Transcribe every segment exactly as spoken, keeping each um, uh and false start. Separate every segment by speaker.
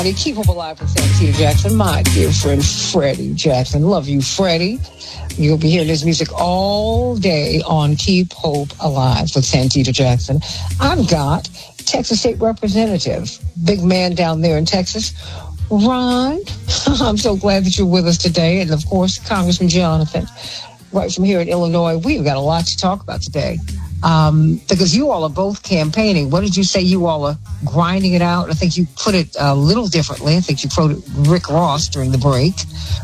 Speaker 1: Keep Hope Alive with Santita Jackson, my dear friend Freddie Jackson. Love you, Freddie. You'll be hearing his music all day on Keep Hope Alive with Santita Jackson. I've got Texas State Representative, big man down there in Texas, Ron. I'm so glad that you're with us today. And, of course, Congressman Jonathan, right from here in Illinois. We've got a lot to talk about today. Um, because you all are both campaigning. What did you say? You all are grinding it out. I think you put it a little differently. I think you quoted Rick Ross during the break.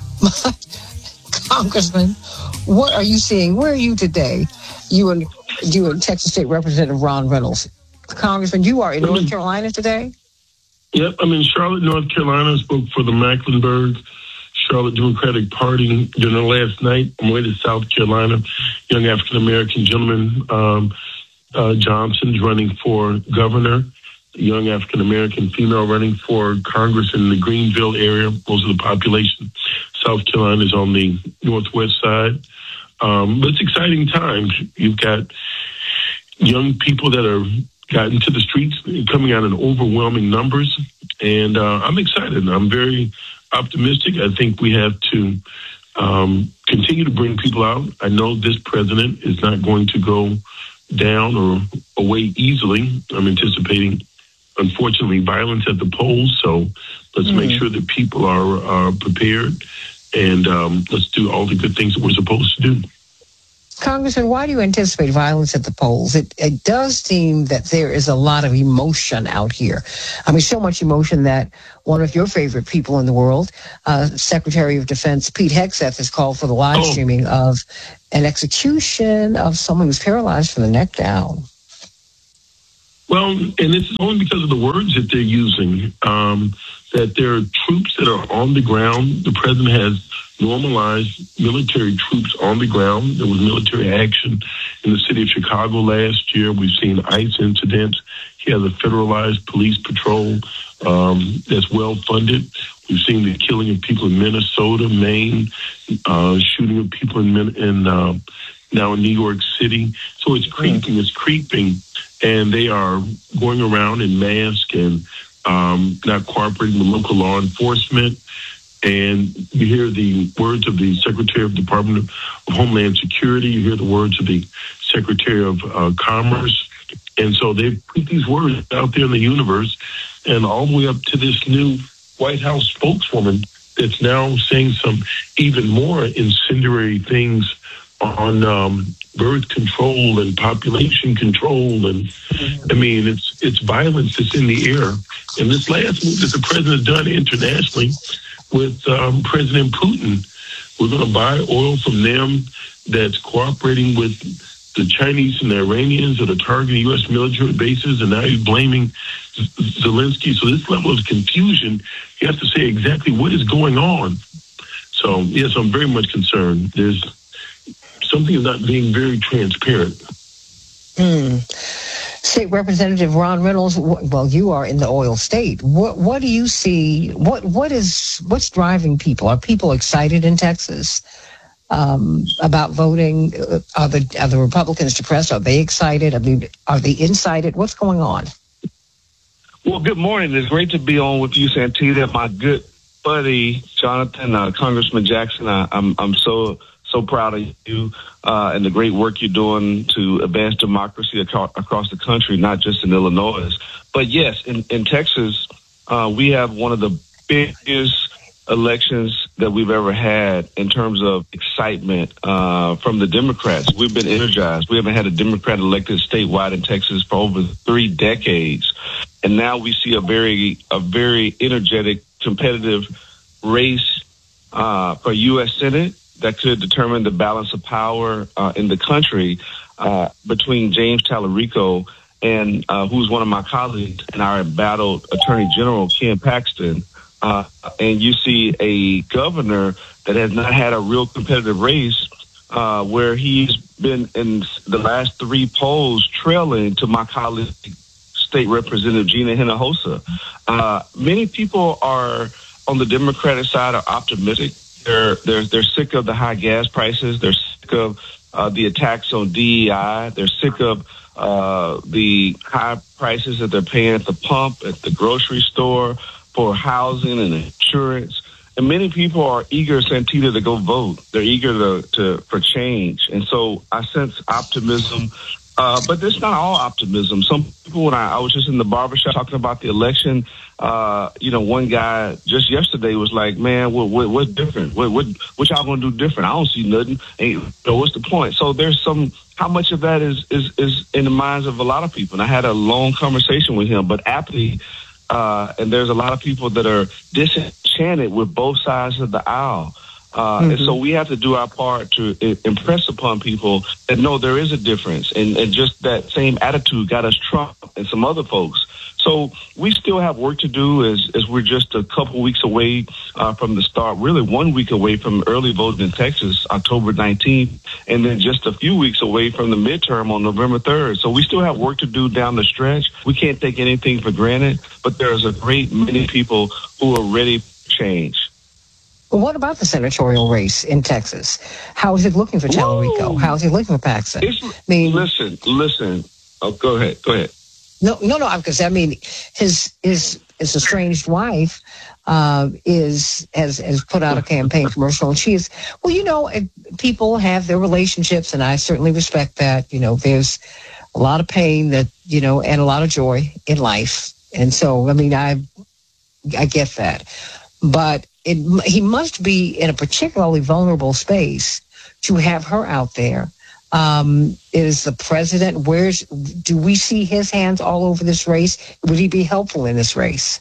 Speaker 1: Congressman, what are you seeing? Where are you today? You and you and Texas State Representative Ron Reynolds. Congressman, you are in North Carolina today?
Speaker 2: Yep, I'm in Charlotte, North Carolina. I spoke for the Mecklenburg Charlotte Democratic Party dinner last night. I'm way to South Carolina. Young African-American gentleman, um, uh, Johnson's running for governor. Young African-American female running for Congress in the Greenville area. Most of the population, South Carolina, is on the northwest side. Um, but it's exciting times. You've got young people that are got into the streets, coming out in overwhelming numbers. And uh, I'm excited. I'm very optimistic. I think we have to um, continue to bring people out. I know this president is not going to go down or away easily. I'm anticipating, unfortunately, violence at the polls. So let's mm-hmm. make sure that people are, are prepared, and um, let's do all the good things that we're supposed to do.
Speaker 1: Congressman, why do you anticipate violence at the polls? It, it does seem that there is a lot of emotion out here. I mean, so much emotion that one of your favorite people in the world, uh, Secretary of Defense Pete Hegseth, has called for the live
Speaker 2: oh.
Speaker 1: streaming of an execution of someone who's paralyzed from the neck down.
Speaker 2: Well, and this is only because of the words that they're using, um, that there are troops that are on the ground. The president has normalized military troops on the ground. There was military action in the city of Chicago last year. We've seen ICE incidents. He has a federalized police patrol um, that's well funded. We've seen the killing of people in Minnesota, Maine, uh, shooting of people in, in uh, now in New York City. So it's creeping, it's creeping. And they are going around in masks and um, not cooperating with local law enforcement. And you hear the words of the Secretary of the Department of Homeland Security. You hear the words of the Secretary of uh, Commerce. And so they've put these words out there in the universe, and all the way up to this new White House spokeswoman that's now saying some even more incendiary things on um, birth control and population control. And I mean, it's it's violence that's in the air. And this last move that the president done internationally with um, President Putin, we're going to buy oil from them that's cooperating with the Chinese and the Iranians that are targeting U S military bases, and now you're blaming Zelensky. So this level of confusion, you have to say exactly what is going on. So, yes, I'm very much concerned. There's something is not being very transparent.
Speaker 1: Mm. State Representative Ron Reynolds, well, you are in the oil state. What what do you see? What what is what's driving people? Are people excited in Texas um, about voting? Are the are the Republicans depressed? Are they excited? I mean, are they incited? What's going on?
Speaker 3: Well, good morning. It's great to be on with you, Santita, my good buddy Jonathan, uh, Congressman Jackson. I, I'm I'm so. So proud of you uh, and the great work you're doing to advance democracy ac- across the country, not just in Illinois. But yes, in, in Texas, uh, we have one of the biggest elections that we've ever had in terms of excitement uh, from the Democrats. We've been energized. We haven't had a Democrat elected statewide in Texas for over three decades. And now we see a very, a very energetic, competitive race uh, for U S Senate that could determine the balance of power uh, in the country uh, between James Tallarico and uh, who's one of my colleagues and our embattled Attorney General, Ken Paxton. Uh, and you see a governor that has not had a real competitive race uh, where he's been in the last three polls trailing to my colleague, State Representative Gina Hinojosa. Uh, many people are on the Democratic side are optimistic. They're, they're, they're sick of the high gas prices. They're sick of uh, the attacks on D E I. They're sick of uh, the high prices that they're paying at the pump, at the grocery store, for housing and insurance. And many people are eager, Santita, to go vote. They're eager to, to for change. And so I sense optimism. Uh, but it's not all optimism. Some people, when I, I was just in the barbershop talking about the election, uh, you know, one guy just yesterday was like, man, what, what, what's different? What, what, what y'all going to do different? I don't see nothing. And, you know, what's the point? So there's some, how much of that is, is, is in the minds of a lot of people? And I had a long conversation with him, but aptly, uh, and there's a lot of people that are disenchanted with both sides of the aisle. Uh, mm-hmm. And so we have to do our part to I- impress upon people that, no, there is a difference. And, and just that same attitude got us Trump and some other folks. So we still have work to do as, as we're just a couple weeks away uh, from the start, really one week away from early voting in Texas, October nineteenth, and then just a few weeks away from the midterm on November third. So we still have work to do down the stretch. We can't take anything for granted, but there's a great many people who are ready to change.
Speaker 1: Well, what about the senatorial race in Texas? How is it looking for Tallarico? How is it looking for Paxton?
Speaker 3: It's, I mean, listen, listen. Oh, go ahead. Go ahead.
Speaker 1: No, no, no. Because I mean, his his his estranged wife uh, is has has put out a campaign commercial, and she is well. You know, people have their relationships, and I certainly respect that. You know, there's a lot of pain that you know, and a lot of joy in life, and so I mean, I I get that, but. It, he must be in a particularly vulnerable space to have her out there. Um, is the president, where's, do we see his hands all over this race? Would he be helpful in this race?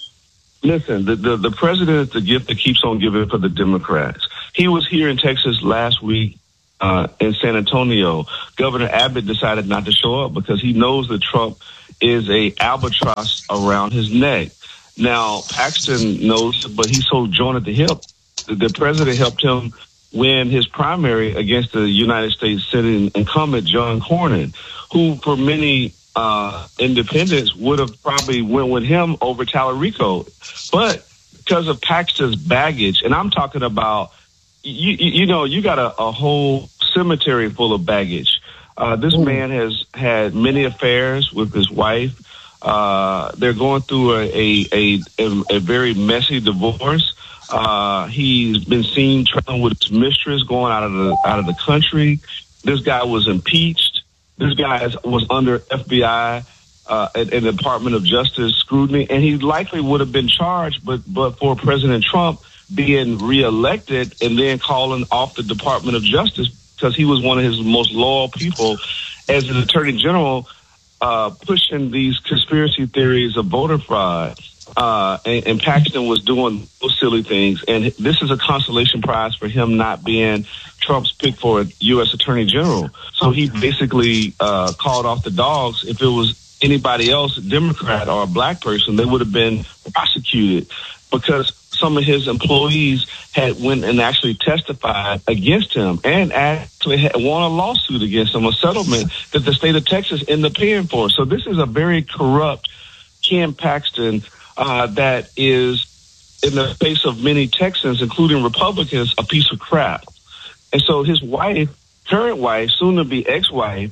Speaker 3: Listen, the, the, the president is the gift that keeps on giving for the Democrats. He was here in Texas last week uh, in San Antonio. Governor Abbott decided not to show up because he knows that Trump is a albatross around his neck. Now, Paxton knows, but he's so joined at the hip. The president helped him win his primary against the United States Senate incumbent, John Cornyn, who for many uh, independents would have probably went with him over Tallarico. But because of Paxton's baggage, and I'm talking about, you, you know, you got a, a whole cemetery full of baggage. Uh, this mm. man has had many affairs with his wife. Uh, they're going through a, a, a, a very messy divorce. Uh, he's been seen traveling with his mistress, going out of the, out of the country. This guy was impeached. This guy was under F B I, uh, and, and Department of Justice scrutiny, and he likely would have been charged, but, but for President Trump being reelected and then calling off the Department of Justice because he was one of his most loyal people as an attorney general. Uh, pushing these conspiracy theories of voter fraud, uh, and, and Paxton was doing those silly things. And this is a consolation prize for him not being Trump's pick for a U S Attorney General. So he basically uh, called off the dogs. If it was anybody else, a Democrat or a black person, they would have been prosecuted because some of his employees had went and actually testified against him and actually had won a lawsuit against him, a settlement that the state of Texas ended up paying for. So this is a very corrupt Ken Paxton uh, that is, in the face of many Texans, including Republicans, a piece of crap. And so his wife, current wife, soon to be ex-wife,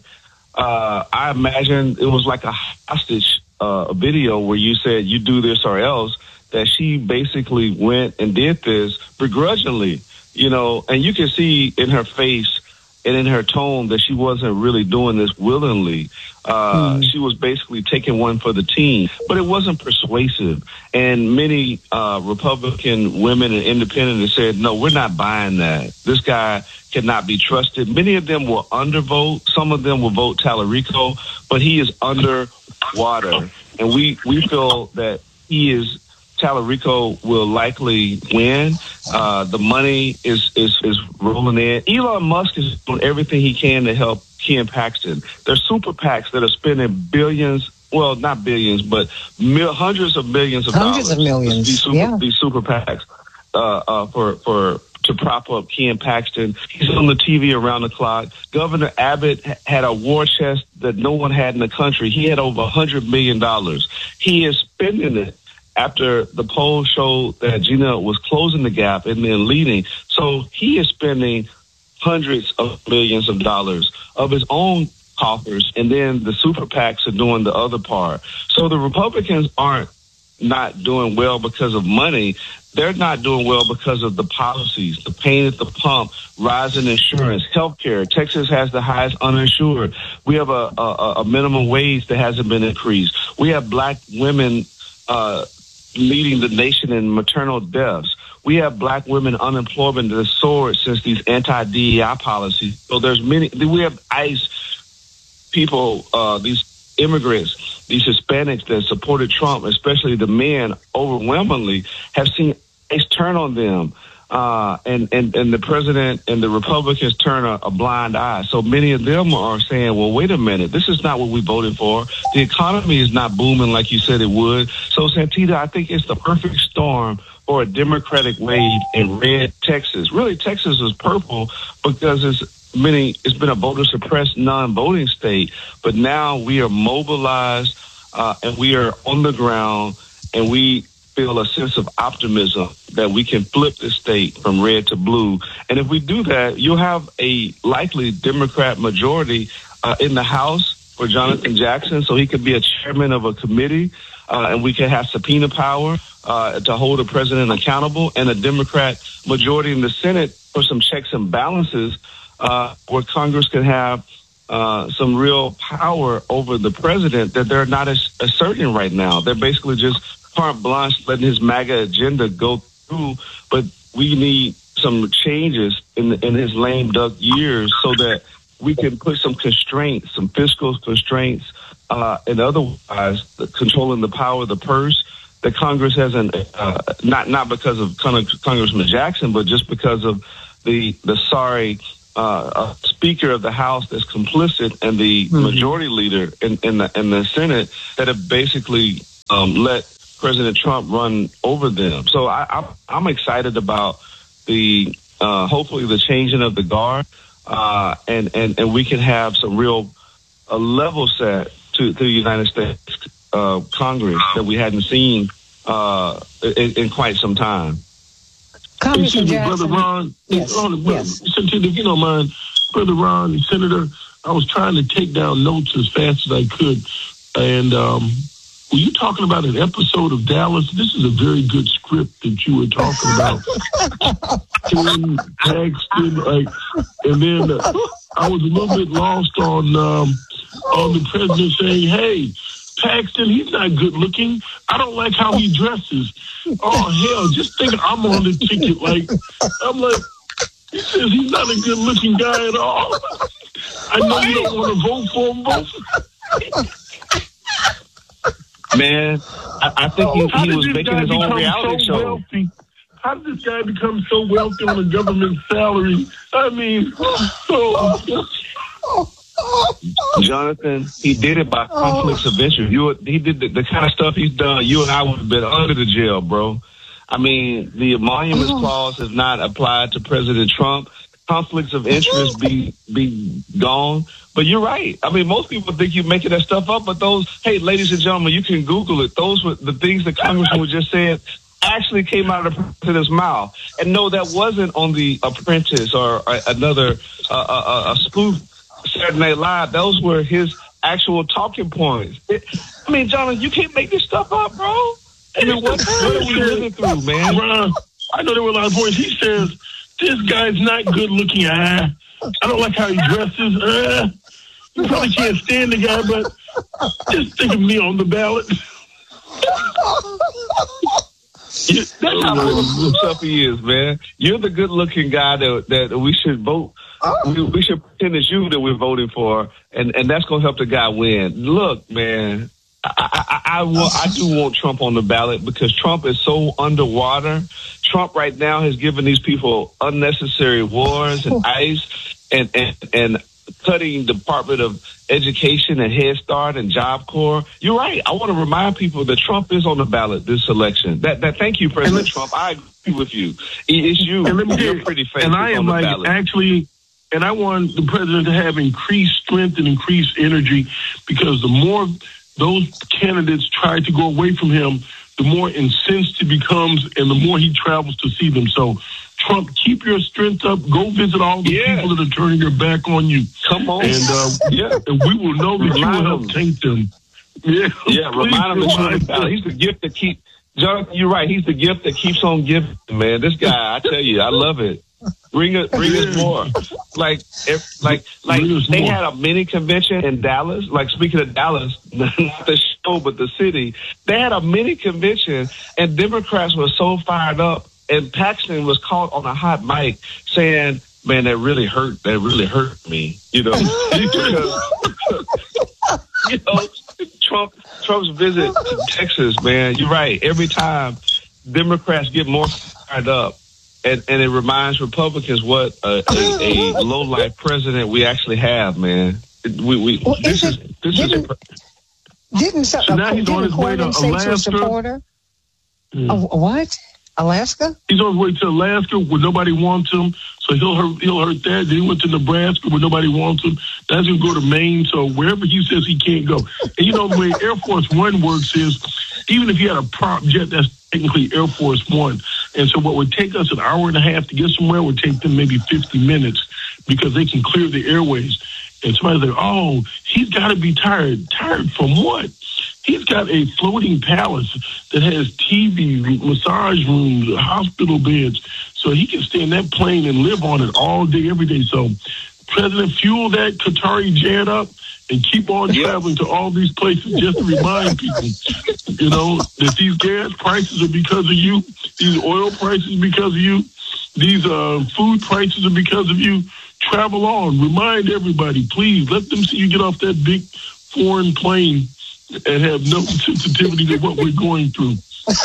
Speaker 3: uh, I imagine it was like a hostage uh, video where you said, you do this or else, that she basically went and did this begrudgingly, you know, and you can see in her face and in her tone that she wasn't really doing this willingly. Uh, mm. She was basically taking one for the team, but it wasn't persuasive. And many uh, Republican women and independents said, no, we're not buying that. This guy cannot be trusted. Many of them will undervote. Some of them will vote Tallarico, but he is underwater. And we, we feel that he is Tallarico will likely win. Uh, the money is, is, is rolling in. Elon Musk is doing everything he can to help Ken Paxton. There's super PACs that are spending billions, well, not billions, but mil- hundreds of millions of
Speaker 1: hundreds
Speaker 3: dollars.
Speaker 1: Hundreds of millions,
Speaker 3: these super,
Speaker 1: yeah.
Speaker 3: These super PACs uh, uh, for, for to prop up Ken Paxton. He's on the T V around the clock. Governor Abbott had a war chest that no one had in the country. He had over one hundred million dollars. He is spending it after the poll showed that Gina was closing the gap and then leading. So he is spending hundreds of millions of dollars of his own coffers, and then the super PACs are doing the other part. So the Republicans aren't not doing well because of money. They're not doing well because of the policies, the pain at the pump, rising insurance, healthcare. Texas has the highest uninsured. We have a, a, a minimum wage that hasn't been increased. We have black women uh, leading the nation in maternal deaths. We have black women unemployment that has soared since these anti-D E I policies. So there's many. We have ICE people, uh, these immigrants, these Hispanics that supported Trump, especially the men, overwhelmingly have seen ICE turn on them. Uh, and, and, and the president and the Republicans turn a, a blind eye. So many of them are saying, well, wait a minute, this is not what we voted for. The economy is not booming like you said it would. So, Santita, I think it's the perfect storm for a Democratic wave in red Texas. Really, Texas is purple because it's many, it's been a voter suppressed non-voting state. But now we are mobilized uh, and we are on the ground, and we feel a sense of optimism that we can flip the state from red to blue. And if we do that, you'll have a likely Democrat majority uh, in the House for Jonathan Jackson, so he could be a chairman of a committee, uh, and we can have subpoena power uh, to hold the president accountable, and a Democrat majority in the Senate for some checks and balances uh, where Congress can have uh, some real power over the president that they're not as, asserting right now. They're basically just carte blanche, letting his MAGA agenda go through, but we need some changes in in his lame duck years so that we can put some constraints, some fiscal constraints, uh, and otherwise controlling the power of the purse that Congress hasn't, uh, not not because of Con- Congressman Jackson, but just because of the the sorry uh, uh, Speaker of the House that's complicit and the mm-hmm. majority leader in, in the in the Senate that have basically um, let President Trump run over them. So I, I'm, I'm excited about the uh, hopefully the changing of the guard, uh, and, and, and we can have some real a level set to, to the United States uh, Congress that we hadn't seen uh, in, in quite some time.
Speaker 2: Excuse me, Brother Ron.
Speaker 1: Yes.
Speaker 2: Oh,
Speaker 1: yes.
Speaker 2: Senator, if you don't mind, Brother Ron, Senator, I was trying to take down notes as fast as I could, and um, were you talking about an episode of Dallas? This is a very good script that you were talking about. Ken Paxton, like, and then uh, I was a little bit lost on um, on the president saying, "Hey, Paxton, he's not good looking. I don't like how he dresses." Oh hell, just think I'm on the ticket. Like, I'm like, he says he's not a good looking guy at all. I know you don't want to vote for him, both.
Speaker 3: Man, I, I think he, he was making his own reality
Speaker 2: so
Speaker 3: show.
Speaker 2: Wealthy? How did this guy become so wealthy on a government salary? I mean, so...
Speaker 3: Jonathan, he did it by conflicts of interest. You, he did the, the kind of stuff he's done. You and I would have been under the jail, bro. I mean, the emoluments clause is not applied to President Trump. Conflicts of interest be be gone. But you're right. I mean, most people think you're making that stuff up, but those, hey, ladies and gentlemen, you can Google it. Those were the things the Congressman was just saying actually came out of the president's mouth. And no, that wasn't on The Apprentice or, or another uh, uh, a spoof Saturday Night Live. Those were his actual talking points. It, I mean, Jonathan, you can't make this stuff up, bro. I mean, what, what are we living through, man?
Speaker 2: Ron, I know there were a lot of points. He says, this guy's not good looking. Uh, I don't like how he dresses. Uh, you probably can't stand the guy, but just think of me on the ballot.
Speaker 3: You, that's how tough he is, man. You're the good-looking guy that that we should vote. We, we should pretend it's you that we're voting for, and, and that's going to help the guy win. Look, man, I, I, I, want, I do want Trump on the ballot because Trump is so underwater. Trump right now has given these people unnecessary wars and ICE and, and, and cutting Department of Education and Head Start and Job Corps. You're right. I want to remind people that Trump is on the ballot this election. That, that thank you, President Trump. I agree with you. It's you.
Speaker 2: And let me
Speaker 3: You're
Speaker 2: you,
Speaker 3: pretty famous.
Speaker 2: And I am like ballot. actually, and I want the president to have increased strength and increased energy because the more those candidates try to go away from him, the more incensed he becomes and the more he travels to see them. So, Trump, keep your strength up. Go visit all the yeah. people that are turning their back on you.
Speaker 3: Come on.
Speaker 2: And, uh, yeah, and we will know that remind you will help taint them. Yeah,
Speaker 3: yeah remind him that you're the ballot. He's the gift that keep Jonathan, you're right. He's the gift that keeps on giving, man. This guy, I tell you, I love it. Bring it, bring us more. Like, if, like, like they more. had a mini convention in Dallas. Like, speaking of Dallas, not the show, but the city, they had a mini convention, and Democrats were so fired up. And Paxton was caught on a hot mic saying, "Man, that really hurt. That really hurt me." You know, you know, Trump, Trump's visit to Texas, man. You're right. Every time Democrats get more fired up. And, and it reminds Republicans what a, a, a low-life president we actually have, man. We, we,
Speaker 1: well,
Speaker 3: this is,
Speaker 1: it,
Speaker 3: this
Speaker 1: didn't,
Speaker 3: is a,
Speaker 1: didn't, so,
Speaker 2: so now he's on his way to Alaska.
Speaker 1: To a supporter? Mm. Uh, what? Alaska?
Speaker 2: He's on his way to Alaska where nobody wants him, so he'll hurt, he'll hurt that. Then he went to Nebraska where nobody wants him. That's going to go to Maine, so wherever he says he can't go. And you know, the way Air Force One works is, even if he had a prop jet, that's technically Air Force One. And so what would take us an hour and a half to get somewhere would take them maybe fifty minutes because they can clear the airways. And somebody's like, oh, he's got to be tired. Tired from what? He's got a floating palace that has T V, massage rooms, hospital beds. So he can stay in that plane and live on it all day, every day. So President, fuel that Qatari jet up and keep on traveling to all these places just to remind people, you know, that these gas prices are because of you. These oil prices are because of you. These uh, food prices are because of you. Travel on. Remind everybody, please. Let them see you get off that big foreign plane and have no sensitivity to what we're going through.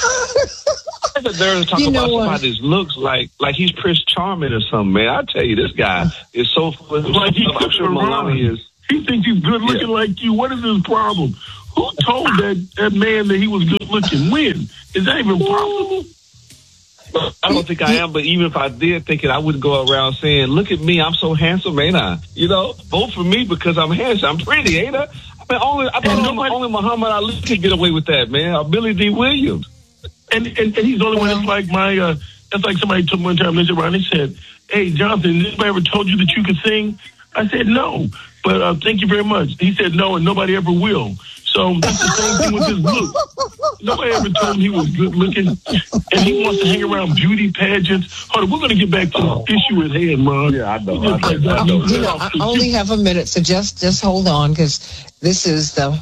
Speaker 3: They're talking you know about somebody that looks like like he's Prince Charming or something, man. I tell you, this guy is so full of
Speaker 2: like he
Speaker 3: I'm sure Melania is.
Speaker 2: He thinks he's good looking yeah. like you. What is his problem? Who told that, that man that he was good looking? When? Is that even possible?
Speaker 3: Well, I don't think I am, but even if I did think it, I wouldn't go around saying, "Look at me, I'm so handsome, ain't I?" You know, vote for me because I'm handsome. I'm pretty, ain't I? I mean, only I thought only, only Muhammad Ali could get away with that, man. Or Billy D. Williams.
Speaker 2: And, and and he's the only one that's like my, uh, that's like somebody took one time, they said, around, they said, "Hey, Jonathan, has anybody ever told you that you could sing?" I said, "No, but uh, thank you very much." He said, "No, and nobody ever will." So that's the same thing with his look. Nobody ever told him he was good looking, and he wants to hang around beauty pageants. Hold on, we're going to get back to the issue at hand, Ron.
Speaker 3: Yeah, I know.
Speaker 1: I, know, I, know. You know, I only have a minute, so just, just hold on, because this is the...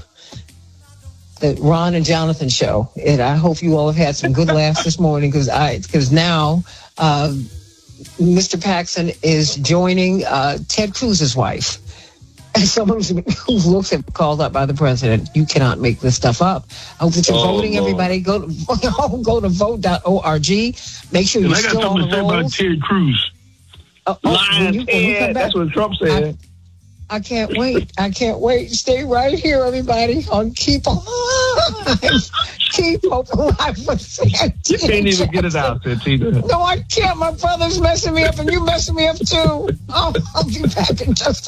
Speaker 1: the Ron and Jonathan show, and I hope you all have had some good laughs this morning because I because now uh, Mister Paxton is joining uh, Ted Cruz's wife. As someone who looks at called up by the president, you cannot make this stuff up. I hope that you're oh, voting. Lord. Everybody, go to go to vote dot org. Make sure
Speaker 2: and
Speaker 1: you're
Speaker 2: I got
Speaker 1: still on
Speaker 2: something
Speaker 1: the
Speaker 2: to say
Speaker 1: rolls.
Speaker 2: about Ted Cruz.
Speaker 1: Uh, oh,
Speaker 3: Lion
Speaker 1: you,
Speaker 3: Ted, that's what Trump said.
Speaker 1: I, I can't wait. I can't wait. Stay right here, everybody, on Keep Alive. Keep Hope Alive with Santita.
Speaker 3: You can't even get it out, Santita.
Speaker 1: No, I can't. My brother's messing me up, and you messing me up, too. Oh, I'll be back in just a